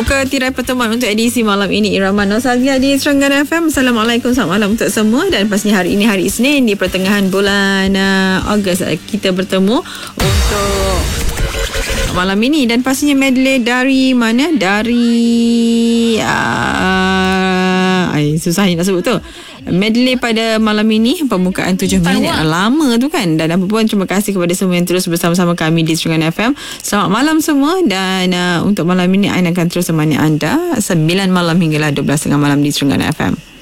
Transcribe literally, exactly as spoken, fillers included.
Buka tirai pertemuan untuk edisi malam ini, Irama Nostalgia di Terengganu F M. Assalamualaikum, selamat malam untuk semua. Dan pastinya hari ini hari Isnin di pertengahan bulan uh, Ogos, kita bertemu untuk malam ini. Dan pastinya medley dari mana? Dari uh, ay, susah nak sebut tu. Medley pada malam ini, pembukaan tujuh minit, lama tu kan. Dan apa pun, terima kasih kepada semua yang terus bersama-sama kami di Terengganu F M. Selamat malam semua. Dan uh, untuk malam ini, Ain akan terus temani anda sembilan malam hinggalah dua belas tengah malam di Terengganu F M.